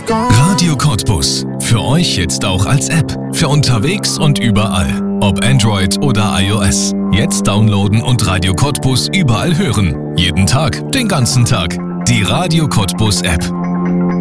Radio Cottbus. Für euch jetzt auch als App. Für unterwegs und überall. Ob Android oder iOS. Jetzt downloaden und Radio Cottbus überall hören. Jeden Tag, den ganzen Tag. Die Radio Cottbus App.